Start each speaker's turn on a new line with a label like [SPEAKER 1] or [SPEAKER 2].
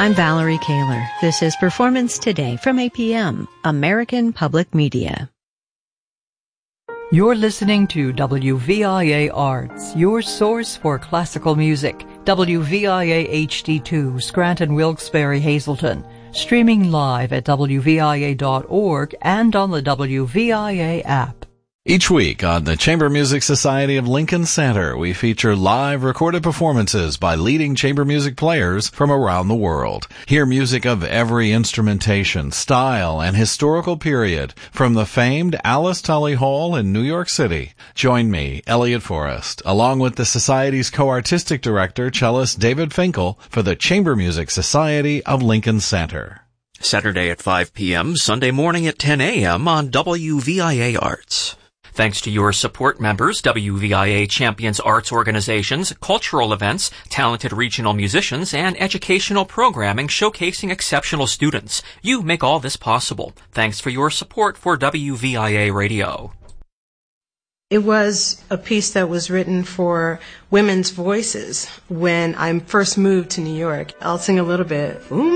[SPEAKER 1] I'm Valerie Kaler. This is Performance Today from APM, American Public Media.
[SPEAKER 2] You're listening to WVIA Arts, your source for classical music. WVIA HD2, Scranton, Wilkes-Barre, Hazleton. Streaming live at WVIA.org and on the WVIA app.
[SPEAKER 3] Each week on the Chamber Music Society of Lincoln Center, we feature live recorded performances by leading chamber music players from around the world. Hear music of every instrumentation, style, and historical period from the famed Alice Tully Hall in New York City. Join me, Elliot Forrest, along with the Society's co-artistic director, cellist David Finkel, for the Chamber Music Society of Lincoln Center.
[SPEAKER 4] Saturday at 5 p.m., Sunday morning at 10 a.m. on WVIA Arts. Thanks to your support members, WVIA champions arts organizations, cultural events, talented regional musicians, and educational programming showcasing exceptional students. You make all this possible. Thanks for your support for WVIA Radio.
[SPEAKER 5] It was a piece that was written for women's voices when I first moved to New York. I'll sing a little bit.